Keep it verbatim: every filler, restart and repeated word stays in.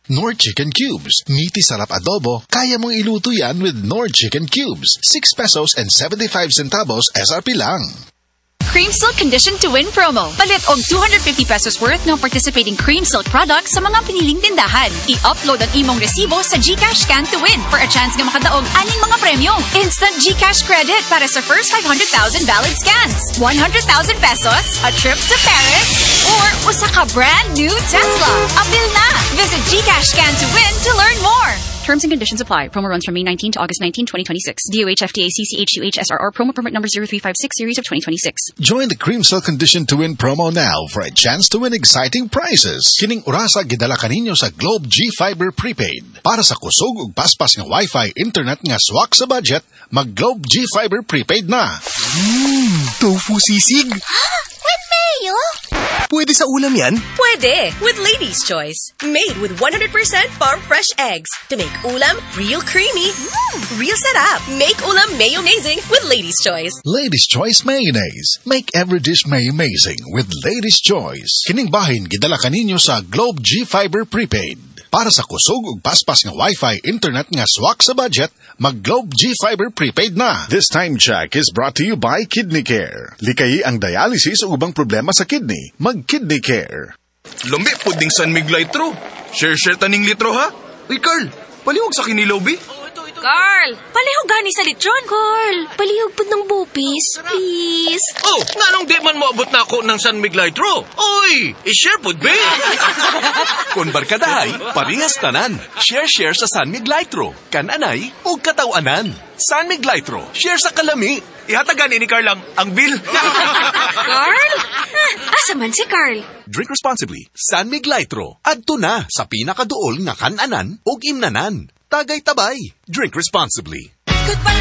Knorr Chicken Cubes. Meaty sarap adobo. Kaya mong iluto yan with Knorr Chicken Cubes. six pesos and seventy-five centavos S R P lang. Cream Silk Condition to Win promo. Palit og two hundred fifty pesos worth ng participating Cream Silk products sa mga piniling tindahan. I-upload ang imong resibo sa GCash Scan to Win for a chance nga makadaog aning mga premyo. Instant GCash credit para sa first five hundred thousand valid scans. one hundred thousand pesos, a trip to Paris, or usa ka brand new Tesla. Apil na! Visit GCash Scan to Win to learn more. Terms and conditions apply. Promo runs from May nineteenth to August nineteenth, twenty twenty-six. D O H F T A C C H U H S R R promo permit number zero three five six series of twenty twenty-six. Join the Cream Silk Condition to Win promo now for a chance to win exciting prizes. Kining urasa gidala kaninyo sa Globe G Fiber Prepaid. Para sa kusog ug paspas nga Wi-Fi internet nga swak sa budget, mag Globe G Fiber Prepaid na. Mmm, tofu sisig. With mayo? Pwede sa ulam yan? Pwede, with Lady's Choice. Made with one hundred percent farm fresh eggs to make ulam real creamy, mm, real sarap. Make ulam mayo-mazing with Lady's Choice. Lady's Choice Mayonnaise. Make every dish may-amazing with Lady's Choice. Kining bahin gidala kaninyo sa Globe G Fiber Prepaid. Para sa kusog ug paspas nga Wi-Fi internet nga swak sa budget, mag Globe G Fiber Prepaid na. This time check is brought to you by Kidney Care. Likayi ang dialysis o ubang problema sa kidney. Mag Kidney Care. Lumbi puding San Miguel-Litro. Share-share taning litro ha. Uy, Carl, palihog sa kinilobi. Carl, palihog gani sa litron. Carl, palihog po ng bupis, please. Oh, nga nung di man moabot na ako ng San Miguel-Litro. Uy, i-share pud be. Kung barkadahay, paringas tanan. Share-share sa San Miguel-Litro. Kananay o katawanan. San Miguel-Litro. Share sa kalami. Ihatagan ni Carl ang, ang bill. Carl? Asa man si Carl? Drink responsibly. San Miguel-Litro. Adto na sa pinakaduol nga kananan o imnanan. Tagay tabay. Drink responsibly.